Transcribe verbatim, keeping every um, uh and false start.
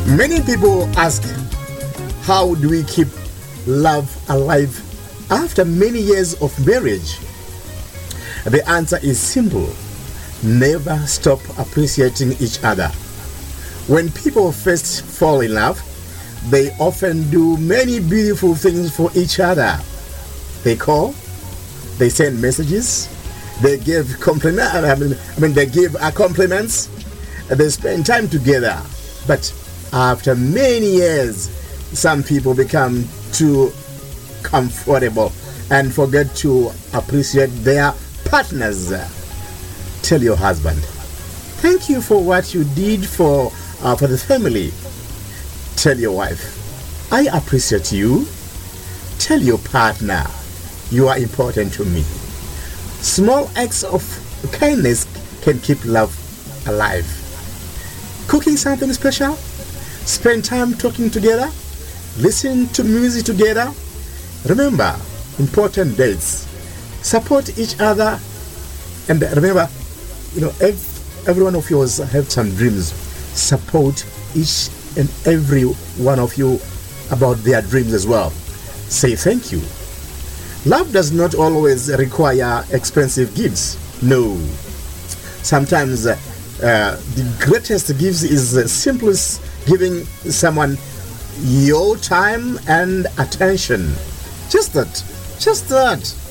Many people ask, how do we keep love alive after many years of marriage? The answer is simple. Never stop appreciating each other. When people first fall in love, they often do many beautiful things for each other. They call, they send messages, they give compliment. I mean, I mean, they give uh, compliments. They spend time together. But after many years, some people become too comfortable and forget to appreciate their partners. Tell your husband, thank you for what you did for uh, for the family. Tell your wife, I appreciate you. Tell your partner, you are important to me. Small acts of kindness can keep love alive. Cooking something special, spend time talking together, listen to music together. Remember important dates, support each other, and remember, you know, every, every one of yours have some dreams. Support each and every one of you about their dreams as well. Say thank you. Love does not always require expensive gifts. No. Sometimes uh, uh, the greatest gift is the simplest, giving someone your time and attention. Just that. Just that.